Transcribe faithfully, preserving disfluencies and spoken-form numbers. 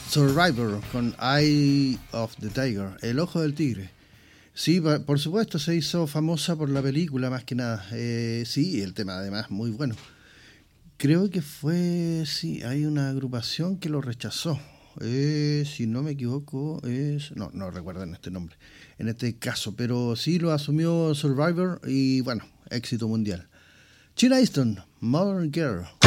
Survivor con Eye of the Tiger, El Ojo del Tigre. Sí, por supuesto, se hizo famosa por la película más que nada. Eh, sí, el tema además muy bueno. Creo que fue, sí, hay una agrupación que lo rechazó. Eh, si no me equivoco, es... No, no recuerdo en este nombre, en este caso, pero sí lo asumió Survivor y bueno, éxito mundial. Sheena Easton, Modern Girl.